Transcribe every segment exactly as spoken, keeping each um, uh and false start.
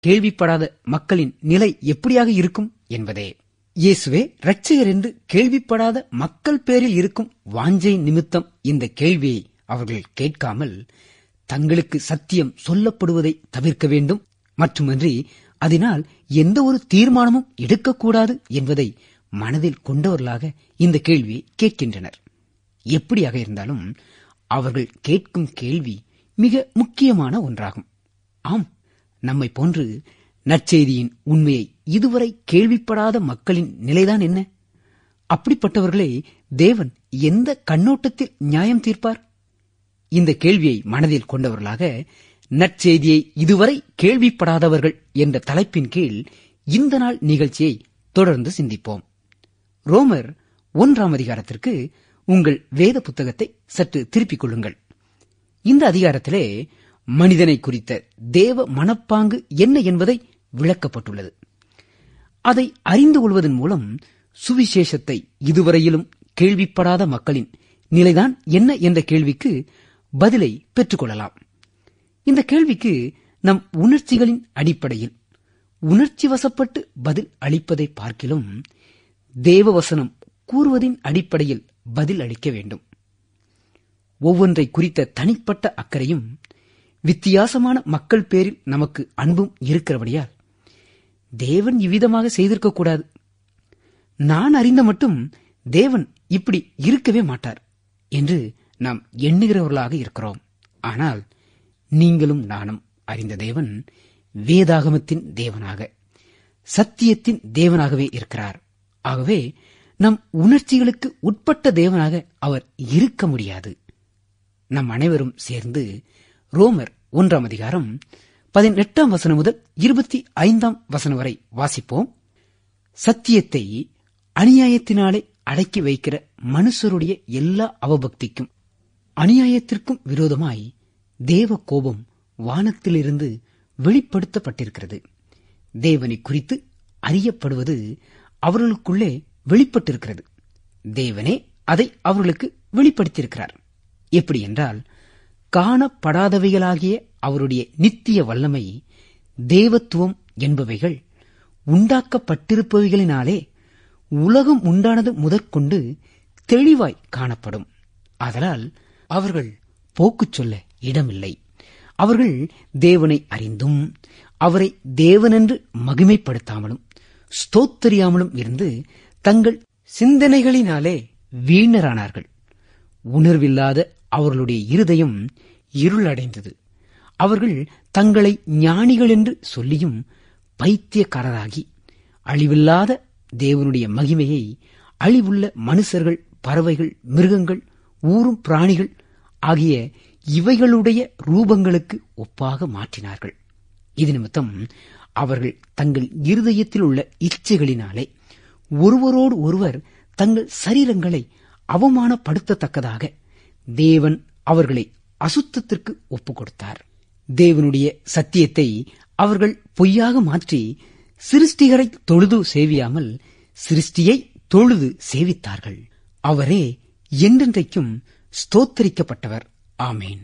கேள்விப்படாத மக்களின் நிலை எப்படியாக இருக்கும் என்பதே. இயேசுவே இரட்சகர் என்று கேள்விப்படாத மக்கள் பேரில் இருக்கும் வாஞ்சை நிமித்தம் இந்த கேள்வியை அவர்கள் கேட்காமல் தங்களுக்கு சத்தியம் சொல்லப்படுவதை தவிர்க்க வேண்டும், மட்டுமன்றி அதனால் எந்த ஒரு தீர்மானமும் எடுக்கக்கூடாது என்பதை மனதில் கொண்டவர்களாக இந்த கேள்வியை கேட்கின்றனர். எப்படியாக இருந்தாலும் அவர்கள் கேட்கும் கேள்வி மிக முக்கியமான ஒன்றாகும். ஆம், நம்மை போன்று நற்செய்தியின் உண்மையை இதுவரை கேள்விப்படாத மக்களின் நிலைதான் என்ன? அப்படிப்பட்டவர்களை தேவன் எந்த கண்ணோட்டத்தில் நியாயம் தீர்ப்பார்? இந்த கேள்வியை மனதில் கொண்டவர்களாக நற்செய்தியை இதுவரை கேள்விப்படாதவர்கள் என்ற தலைப்பின் கீழ் இந்த நாள் நிகழ்ச்சியை தொடர்ந்து சிந்திப்போம். ரோமர் ஒன்றாம் அதிகாரத்திற்கு உங்கள் வேத புத்தகத்தை சற்று திருப்பிக் கொள்ளுங்கள். இந்த அதிகாரத்திலே மனிதனை குறித்த தேவ மனப்பாங்கு என்ன என்பதை விளக்கப்பட்டுள்ளது. அதை அறிந்து கொள்வதன் மூலம் சுவிசேஷத்தை இதுவரையிலும் கேள்விப்படாத மக்களின் நிலைதான் என்ன என்ற கேள்விக்கு பதிலை பெற்றுக் கொள்ளலாம். இந்த கேள்விக்கு நம் உணர்ச்சிகளின் அடிப்படையில் உணர்ச்சி வசப்பட்டு பதில் அளிப்பதை பார்க்கிலும் தேவவசனம் கூறுவதின் அடிப்படையில் பதில் அளிக்க வேண்டும். ஒவ்வொன்றை குறித்த தனிப்பட்ட அக்கறையும் வித்தியாசமான மக்கள் பேரில் நமக்கு அன்பும் இருக்கிறபடியால் தேவன் இவ்விதமாக செய்திருக்கக்கூடாது, நான் அறிந்த மட்டும் தேவன் இப்படி இருக்கவே மாட்டார் என்று நாம் எண்ணுகிறவர்களாக இருக்கிறோம். ஆனால் நீங்களும் நானும் அறிந்த தேவன் வேதாகமத்தின் தேவனாக, சத்தியத்தின் தேவனாகவே இருக்கிறார். ஆகவே நம் உணர்ச்சிகளுக்கு உட்பட்ட தேவனாக அவர் இருக்க முடியாது. நம் அனைவரும் சேர்ந்து ரோமர் ஒன்றாம் அதிகாரம் பதினெட்டாம் வசனம் முதல் இருபத்தி ஐந்தாம் வசனம் வரை வாசிப்போம். சத்தியத்தை அநியாயத்தினாலே அடக்கி வைக்கிற மனுஷருடைய எல்லா அவபக்திக்கும் அநியாயத்திற்கும் விரோதமாய் தேவ கோபம் வானத்திலிருந்து வெளிப்படுத்தப்பட்டிருக்கிறது. தேவனை குறித்து அறியப்படுவது அவர்களுக்குள்ளே வெளிப்பட்டிருக்கிறது. தேவனே அதை அவர்களுக்கு வெளிப்படுத்தியிருக்கிறார். எப்படி என்றால், காணப்படாதவைகளாகிய அவருடைய நித்திய வல்லமை, தேவத்துவம் என்பவைகள் உண்டாக்கப்பட்டிருப்பவைகளினாலே உலகம் உண்டானது முதற்கொண்டு தெளிவாய் காணப்படும். ஆதலால் அவர்கள் போக்குச் சொல்ல இடமில்லை. அவர்கள் தேவனை அறிந்தும் அவரை தேவனென்று மகிமைப்படுத்தாமலும் ஸ்தோத்தரியாமலும் இருந்து தங்கள் சிந்தனைகளினாலே வீணரானார்கள். உணர்வில்லாத அவர்களுடைய இருதயம் இருளடைந்தது. அவர்கள் தங்களை ஞானிகள் என்று சொல்லியும் பைத்தியக்காரராகி அழிவில்லாத தேவனுடைய மகிமையை அழிவுள்ள மனுஷர்கள், பறவைகள், மிருகங்கள், ஊரும் பிராணிகள் ஆகிய இவைகளுடைய ரூபங்களுக்கு ஒப்பாக மாற்றினார்கள். இது நிமித்தம் அவர்கள் தங்கள் இருதயத்தில் உள்ள இச்சைகளினாலே ஒருவரோடு ஒருவர் தங்கள் சரீரங்களை அவமானப்படுத்தத்தக்கதாக தேவன் அவர்களை அசுத்தத்திற்கு ஒப்புக் கொடுத்தார். தேவனுடைய சத்தியத்தை அவர்கள் பொய்யாக மாற்றி சிருஷ்டிகரை தொழுது சேவியாமல் சிருஷ்டியை தொழுது சேவித்தார்கள். அவரே என்றென்றைக்கும் ஸ்தோத்தரிக்கப்பட்டவர். ஆமேன்.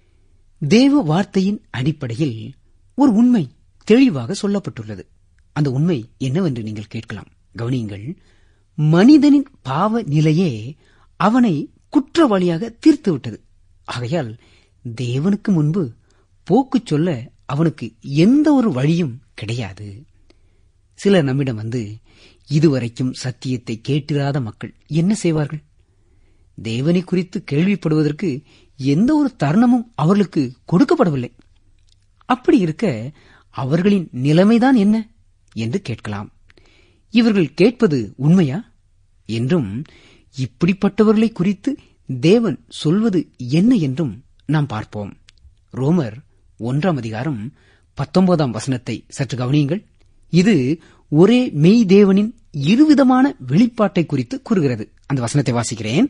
தேவ வார்த்தையின் அடிப்படையில் ஒரு உண்மை தெளிவாக சொல்லப்பட்டுள்ளது. அந்த உண்மை என்னவென்று நீங்கள் கேட்கலாம். கவனியுங்கள். மனிதனின் பாவ நிலையே அவனை குற்றவாளியாக தீர்த்துவிட்டது. ஆகையால் தேவனுக்கு முன்பு போக்குச் சொல்ல அவனுக்கு எந்த ஒரு வழியும் கிடையாது. சிலர் நம்மிடம் வந்து, இதுவரைக்கும் சத்தியத்தை கேட்டிராத மக்கள் என்ன செய்வார்கள்? தேவனை குறித்து கேள்விப்படுவதற்கு எந்த ஒரு தருணமும் அவர்களுக்கு கொடுக்கப்படவில்லை. அப்படி இருக்க அவர்களின் நிலைமைதான் என்ன என்று கேட்கலாம். இவர்கள் கேட்பது உண்மையா என்றும், இப்படிப்பட்டவர்களை குறித்து தேவன் சொல்வது என்ன என்றும் நாம் பார்ப்போம். ரோமர் ஒன்றாம் அதிகாரம் பத்தொன்பதாம் வசனத்தை சற்று கவனியுங்கள். இது ஒரே மெய் தேவனின் இருவிதமான வெளிப்பாட்டை குறித்து கூறுகிறது. அந்த வசனத்தை வாசிக்கிறேன்.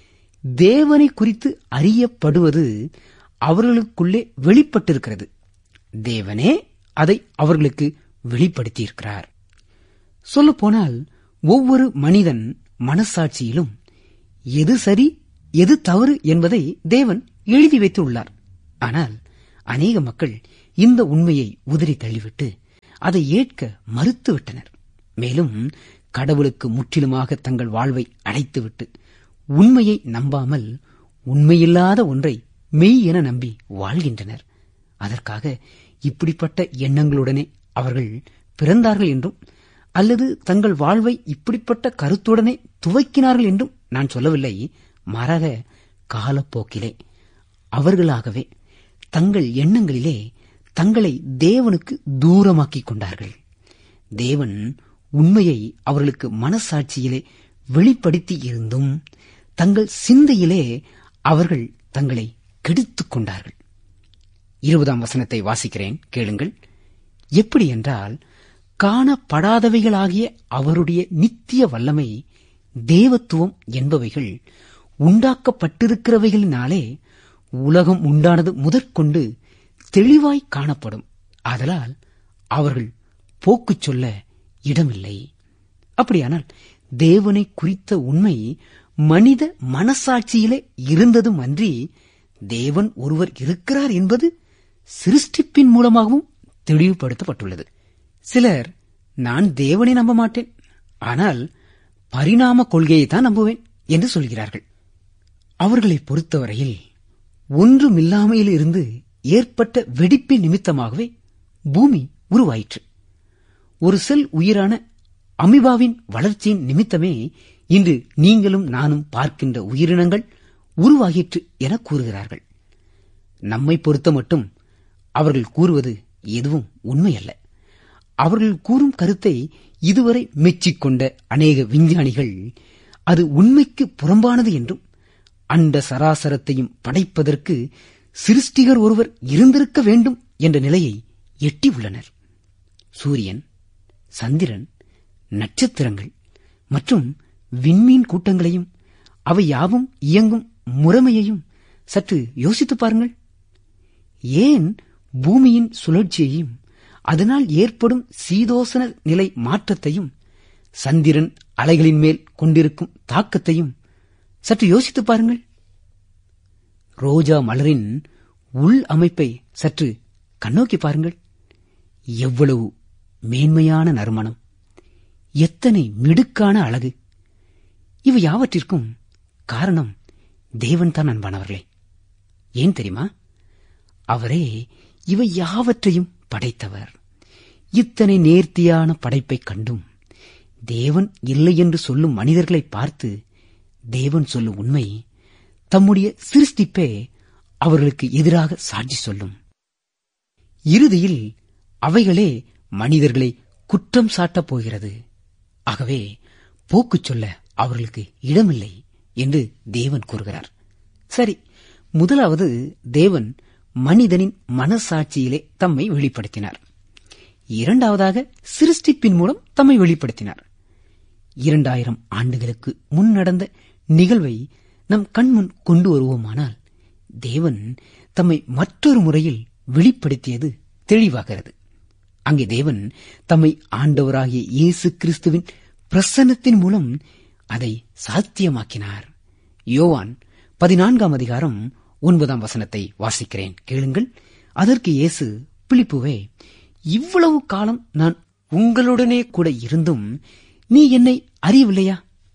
தேவனை குறித்து அறியப்படுவது அவர்களுக்குள்ளே வெளிப்பட்டிருக்கிறது. தேவனே அதை அவர்களுக்கு வெளிப்படுத்தியிருக்கிறார். சொல்லப்போனால் ஒவ்வொரு மனிதன் மனசாட்சியிலும் எது சரி எது தவறு என்பதை தேவன் எழுதி வைத்துள்ளார். ஆனால் அநேக மக்கள் இந்த உண்மையை உதறி தள்ளிவிட்டு அதை ஏற்க மறுத்துவிட்டனர். மேலும் கடவுளுக்கு முற்றிலுமாக தங்கள் வாழ்வை அடைத்துவிட்டு உண்மையை நம்பாமல் உண்மையில்லாத ஒன்றை மெய் என நம்பி வாழ்கின்றனர். அதற்காக இப்படிப்பட்ட எண்ணங்களுடனே அவர்கள் பிறந்தார்கள் என்றும் அல்லது தங்கள் வாழ்வை இப்படிப்பட்ட கருத்துடனே துவக்கினார்கள் என்றும் நான் சொல்லவில்லை. மாறாக காலப்போக்கிலே அவர்களாகவே தங்கள் எண்ணங்களிலே தங்களை தேவனுக்கு தூரமாக்கிக் கொண்டார்கள். தேவன் உண்மையை அவர்களுக்கு மனசாட்சியிலே வெளிப்படுத்தி இருந்தும் தங்கள் சிந்தையிலே அவர்கள் தங்களை கெடுத்துக் கொண்டார்கள். இருபதாம் வசனத்தை வாசிக்கிறேன், கேளுங்கள். எப்படி என்றால், காணப்படாதவைகளாகிய அவருடைய நித்திய வல்லமை, தேவத்துவம் என்பவைகள் உண்டாக்கப்பட்டிருக்கிறவைகளினாலே உலகம் உண்டானது முதற்கொண்டு தெளிவாய் காணப்படும். ஆதலால் அவர்கள் போக்கு சொல்ல இடமில்லை. அப்படியானால் தேவனை குறித்த உண்மை மனித மனசாட்சியிலே இருந்ததும் அன்றி தேவன் ஒருவர் இருக்கிறார் என்பது சிருஷ்டிப்பின் மூலமாகவும் தெளிவுபடுத்தப்பட்டுள்ளது. சிலர், நான் தேவனை நம்ப மாட்டேன், ஆனால் பரிணாம கொள்கையைத்தான் நம்புவேன் என்று சொல்கிறார்கள். அவர்களை பொறுத்தவரையில் ஒன்றுமில்லாமையில் இருந்து ஏற்பட்ட வெடிப்பின் நிமித்தமாகவே பூமி உருவாயிற்று. ஒரு செல் உயிரான அமீபாவின் வளர்ச்சியின் நிமித்தமே இன்று நீங்களும் நானும் பார்க்கின்ற உயிரினங்கள் உருவாகிற்று என கூறுகிறார்கள். நம்மை பொறுத்த மட்டும் அவர்கள் கூறுவது எதுவும் உண்மையல்ல. அவர்கள் கூறும் கருத்தை இதுவரை மெச்சிக்கொண்ட அநேக விஞ்ஞானிகள் அது உண்மைக்கு புறம்பானது என்றும், அண்ட சராசரத்தையும் படைப்பதற்கு சிருஷ்டிகர் ஒருவர் இருந்திருக்க வேண்டும் என்ற நிலையை எட்டியுள்ளனர். சூரியன், சந்திரன், நட்சத்திரங்கள் மற்றும் விண்மீன் கூட்டங்களையும் அவை யாவும் இயங்கும் முறைமையையும் சற்று யோசித்துப் பாருங்கள். ஏன் பூமியின் சுழற்சியையும் அதனால் ஏற்படும் சீதோசன நிலை மாற்றத்தையும், சந்திரன் அலைகளின் மேல் கொண்டிருக்கும் தாக்கத்தையும் சற்று யோசித்துப் பாருங்கள். ரோஜா மலரின் உள் அமைப்பை சற்று கண்ணோக்கி பாருங்கள். எவ்வளவு மேன்மையான நறுமணம், எத்தனை மிடுக்கான அழகு! இவை யாவற்றிற்கும் காரணம் தேவன்தான் அன்பானவர்களே. ஏன் தெரியுமா? அவரே இவை யாவற்றையும் படைத்தவர். இத்தனை நேர்த்தியான படைப்பை கண்டும் தேவன் இல்லை என்று சொல்லும் மனிதர்களை பார்த்து தேவன் சொல்லும் உண்மை, தம்முடைய சிருஷ்டிப்பே அவர்களுக்கு எதிராக சாட்சி சொல்லும். இறுதியில் அவைகளே மனிதர்களை குற்றம் சாட்டப் போகிறது. ஆகவே போக்கு சொல்ல அவர்களுக்கு இடமில்லை என்று தேவன் கூறுகிறார். சரி, முதலாவது தேவன் மனிதனின் மனசாட்சியிலே தம்மை வெளிப்படுத்தினார். இரண்டாவதாக சிருஷ்டிப்பின் மூலம் தம்மை வெளிப்படுத்தினார். இரண்டாயிரம் ஆண்டுகளுக்கு முன் நடந்த நிகழ்வை நம் கண்முன் கொண்டு வருவோமானால் தேவன் தம்மை மற்றொரு முறையில் வெளிப்படுத்தியது தெளிவாகிறது. அங்கே தேவன் தம்மை ஆண்டவராகிய இயேசு கிறிஸ்துவின் பிரசன்னத்தின் மூலம் அதை சாத்தியமாக்கினார். யோவான் பதினான்காம் அதிகாரம் ஒன்பதாம் வசனத்தை வாசிக்கிறேன், கேளுங்கள். அதற்கு இயேசு, பிலிப்புவே, இவ்வளவு காலம் நான் உங்களுடனே கூட இருந்தும் நீ என்னை அறியவில்லையா?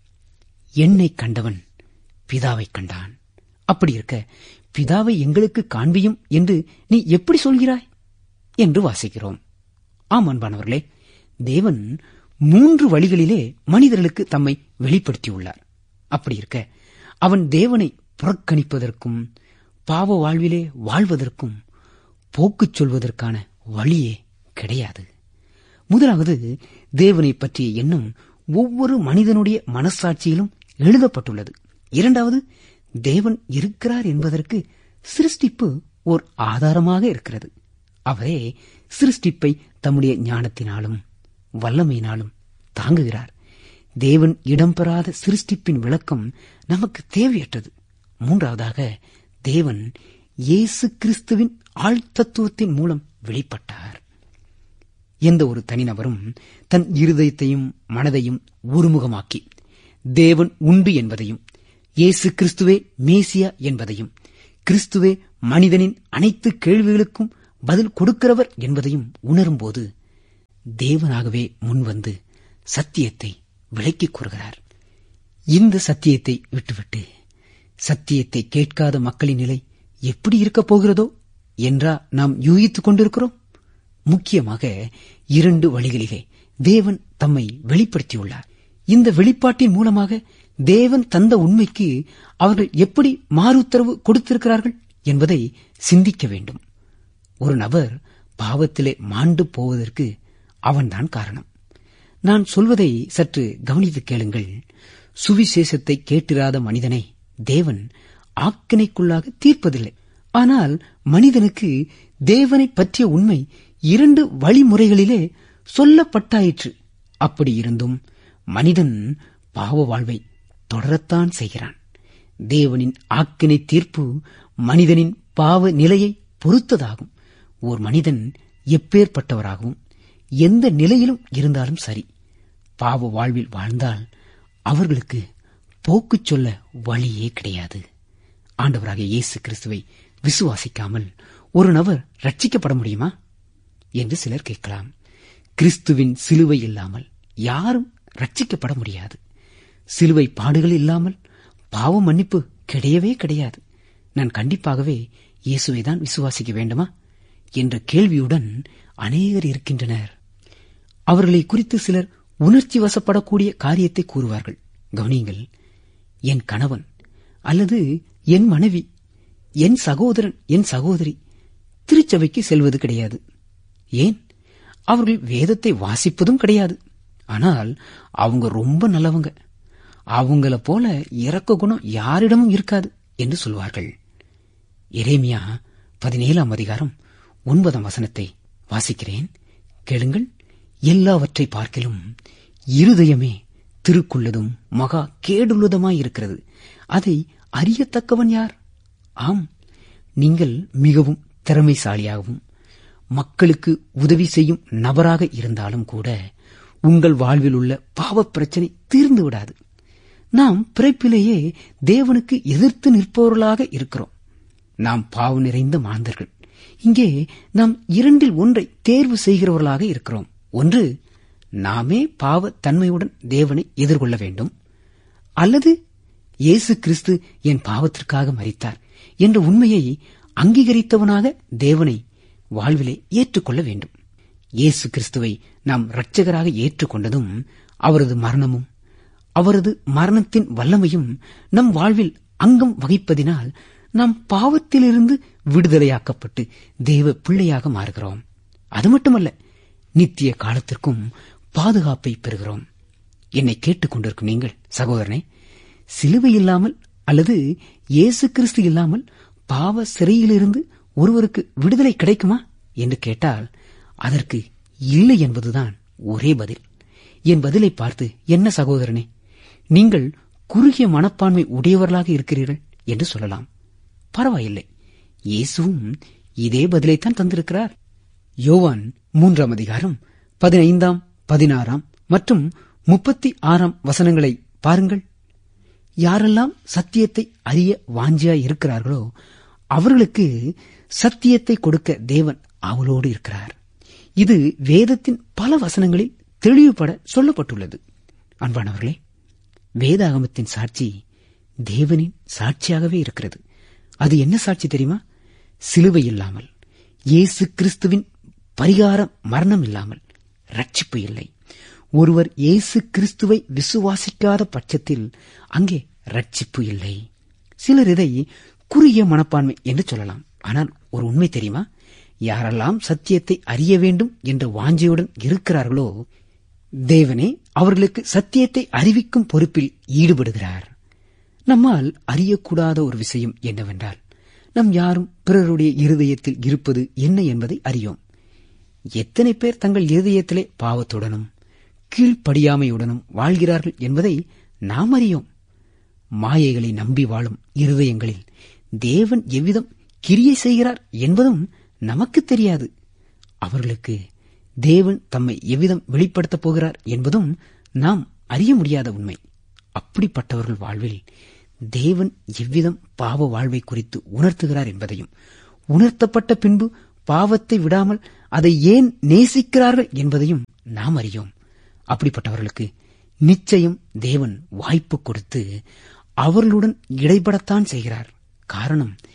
என்னை கண்டவன் பிதாவை கண்டான். அப்படி இருக்க பிதாவை எங்களுக்கு காண்பியும் என்று நீ எப்படி சொல்கிறாய் என்று வாசிக்கிறோம். ஆம் அன்பானவர்களே, தேவன் மூன்று வழிகளிலே மனிதர்களுக்கு தம்மை வெளிப்படுத்தியுள்ளார். அப்படி இருக்க அவன் தேவனை புறக்கணிப்பதற்கும் பாவ வாழ்விலே வாழ்வதற்கும் போக்குச் சொல்வதற்கான வழியே கிடையாது. முதலாவது, தேவனை பற்றிய எண்ணம் ஒவ்வொரு மனிதனுடைய மனசாட்சியிலும் எழுதப்பட்டுள்ளது. இரண்டாவது, தேவன் இருக்கிறார் என்பதற்கு சிருஷ்டிப்பு ஓர் ஆதாரமாக இருக்கிறது. அவரே சிருஷ்டிப்பை தம்முடைய ஞானத்தினாலும் வல்லமையினாலும் தாங்குகிறார். தேவன் இடம்பெறாத சிருஷ்டிப்பின் விளக்கம் நமக்கு தேவையற்றது. மூன்றாவதாக, தேவன் இயேசு கிறிஸ்துவின் ஆழ்தத்துவத்தின் மூலம் வெளிப்பட்டார். எந்த ஒரு தனிநபரும் தன் இருதயத்தையும் மனதையும் ஒருமுகமாக்கி தேவன் உண்டு என்பதையும், இயேசு கிறிஸ்துவே மேசியா என்பதையும், கிறிஸ்துவே மனிதனின் அனைத்து கேள்விகளுக்கும் பதில் கொடுக்கிறவர் என்பதையும் உணரும்போது தேவனாகவே முன்வந்து சத்தியத்தை விளக்கிக் கூறுகிறார். இந்த சத்தியத்தை விட்டுவிட்டு சத்தியத்தை கேட்காத மக்களின் நிலை எப்படி இருக்கப் போகிறதோ என்றா நாம் யூகித்துக் கொண்டிருக்கிறோம்? முக்கியமாக இரண்டு வழிகளிலே தேவன் தம்மை வெளிப்படுத்தியுள்ளார். இந்த வெளிப்பாட்டின் மூலமாக தேவன் தந்த உண்மைக்கு அவர்கள் எப்படி மாறு உத்தரவு கொடுத்திருக்கிறார்கள் என்பதை சிந்திக்க வேண்டும். ஒரு நபர் பாவத்திலே மாண்டு போவதற்கு அவன்தான் காரணம். நான் சொல்வதை சற்று கவனித்து கேளுங்கள். சுவிசேஷத்தை கேட்டிராத மனிதனை தேவன் ஆக்கினைக்குள்ளாக தீர்ப்பதில்லை. ஆனால் மனிதனுக்கு தேவனை பற்றிய உண்மை இரண்டு வழிமுறைகளிலே சொல்லப்பட்டாயிற்று. அப்படி இருந்தும் மனிதன் பாவ வாழ்வை தொடரத்தான் செய்கிறான். தேவனின் ஆக்கினை தீர்ப்பு மனிதனின் பாவ நிலையை பொறுத்ததாகும். ஓர் மனிதன் எப்பேற்பட்டவராகவும் எந்த நிலையிலும் இருந்தாலும் சரி, பாவ வாழ்வில் வாழ்ந்தால் அவர்களுக்கு போக்குச் சொல்ல வழியே கிடையாது. ஆண்டவராகிய இயேசு கிறிஸ்துவை விசுவாசிக்காமல் ஒரு நபர் ரட்சிக்கப்பட முடியுமா என்று சிலர் கேட்கலாம். கிறிஸ்துவின் சிலுவை இல்லாமல் யாரும் ரட்சிக்கப்பட முடியாது. சிலுவை பாடுகள் இல்லாமல் பாவ மன்னிப்பு கிடையவே கிடையாது. நான் கண்டிப்பாகவே இயேசுவை தான் விசுவாசிக்க வேண்டுமா என்ற கேள்வியுடன் அநேகர் இருக்கின்றனர். அவர்களை குறித்து சிலர் உணர்ச்சி வசப்படக்கூடிய காரியத்தை கூறுவார்கள். கவனியுங்கள், என் கணவன் அல்லது என் மனைவி, என் சகோதரன், என் சகோதரி திருச்சபைக்கு செல்வது கிடையாது. ஏன்? அவர்கள் வேதத்தை வாசிப்பதும் கிடையாது. ஆனால் அவங்க ரொம்ப நல்லவங்க, அவங்கள போல இரக்க குணம் யாரிடமும் இருக்காது என்று சொல்வார்கள். எரேமியா பதினேழாம் அதிகாரம் ஒன்பதாம் வசனத்தை வாசிக்கிறேன், கேளுங்கள். எல்லாவற்றை பார்க்கிலும் இருதயமே திருக்குள்ளதும் மகா கேடுள்ளதுமாயிருக்கிறது, அதை அறியத்தக்கவன் யார்? ஆம், நீங்கள் மிகவும் திறமைசாலியாகவும் மக்களுக்கு உதவி செய்யும் நபராக இருந்தாலும் கூட உங்கள் வாழ்வில் உள்ள பாவ பிரச்சனை தீர்ந்து விடாது. நாம் பிறப்பிலேயே தேவனுக்கு எதிர்த்து நிற்பவர்களாக இருக்கிறோம். நாம் பாவம் நிறைந்த மாந்தர்கள். இங்கே நாம் இரண்டில் ஒன்றை தேர்வு செய்கிறவர்களாக இருக்கிறோம். ஒன்று, நாமே பாவ தன்மையுடன் தேவனை எதிர்கொள்ள வேண்டும், அல்லது இயேசு கிறிஸ்து என் பாவத்திற்காக மரித்தார் என்ற உண்மையை அங்கீகரித்தவனாக தேவனை வாழ்விலே ஏற்றுக்கொள்ள வேண்டும். இயேசு கிறிஸ்துவை நாம் இரட்சகராக ஏற்றுக்கொண்டதும் அவரது மரணமும் அவரது மரணத்தின் வல்லமையும் நம் வாழ்வில் அங்கம் வகிப்பதினால் நாம் பாவத்திலிருந்து விடுதலையாக்கப்பட்டு தேவ பிள்ளையாக மாறுகிறோம். அது மட்டுமல்ல, நித்திய காலத்திற்கும் பாதுகாப்பை பெறுகிறோம். என்னை கேட்டுக் கொண்டிருக்கும் நீங்கள் சகோதரனே, சிலுவை இல்லாமல் அல்லது இயேசு கிறிஸ்து இல்லாமல் பாவ சிறையிலிருந்து ஒருவருக்கு விடுதலை கிடைக்குமா என்று கேட்டால் அதற்கு இல்லை என்பதுதான் ஒரே பதில். என் பதிலை பார்த்து, என்ன சகோதரனே, நீங்கள் குறுகிய மனப்பான்மை உடையவர்களாக இருக்கிறீர்கள் என்று சொல்லலாம். பரவாயில்லை, இயேசுவும் இதே பதிலைத்தான் தந்திருக்கிறார். யோவான் மூன்றாம் அதிகாரம் பதினைந்தாம் பதினாறாம் மற்றும் முப்பத்தி ஆறாம் வசனங்களை பாருங்கள். யாரெல்லாம் சத்தியத்தை அறிய வாஞ்சியாய் இருக்கிறார்களோ அவர்களுக்கு சத்தியத்தை கொடுக்க தேவன் அவளோடு இருக்கிறார். இது வேதத்தின் பல வசனங்களில் தெளிவுபட சொல்லப்பட்டுள்ளது. அன்பானவர்களே, வேதாகமத்தின் சாட்சி தேவனின் சாட்சியாகவே இருக்கிறது. அது என்ன சாட்சி தெரியுமா? சிலுவை இல்லாமல், இயேசு கிறிஸ்துவின் பரிகார மரணம் இல்லாமல் ரட்சிப்பு இல்லை. ஒருவர் இயேசு கிறிஸ்துவை விசுவாசிக்காத பட்சத்தில் அங்கே ரட்சிப்பு இல்லை. சிலர் இதை குறுகிய மனப்பான்மை என்று சொல்லலாம். ஆனால் ஒரு உண்மை தெரியுமா? யாரெல்லாம் சத்தியத்தை அறிய வேண்டும் என்ற வாஞ்சையுடன் இருக்கிறார்களோ தேவனே அவர்களுக்கு சத்தியத்தை அறிவிக்கும் பொறுப்பில் ஈடுபடுகிறார். நம்மால் அறியக்கூடாத ஒரு விஷயம் என்னவென்றால், நம் யாரும் பிறருடைய இருதயத்தில் இருப்பது என்ன என்பதை அறியோம். எத்தனை பேர் தங்கள் இருதயத்திலே பாவத்துடனும் கீழ்ப்படியாமையுடனும் வாழ்கிறார்கள் என்பதை நாம் அறியோம். மாயைகளை நம்பி வாழும் இருதயங்களில் தேவன் எவ்விதம் கிரியை செய்கிறார் என்பதும் நமக்கு தெரியாது. அவர்களுக்கு தேவன் தம்மை எவ்விதம் வெளிப்படுத்தப் போகிறார் என்பதும் நாம் அறிய முடியாத உண்மை. அப்படிப்பட்டவர்கள் வாழ்வில் தேவன் எவ்விதம் பாவ வாழ்வை குறித்து உணர்த்துகிறார் என்பதையும், உணர்த்தப்பட்ட பின்பு பாவத்தை விடாமல் அதை ஏன் நேசிக்கிறார்கள் என்பதையும் நாம் அறியோம். அப்படிப்பட்டவர்களுக்கு நிச்சயம் தேவன் வாய்ப்பு கொடுத்து அவர்களுடன் இடைப்படத்தான் செய்கிறார். காரணம்,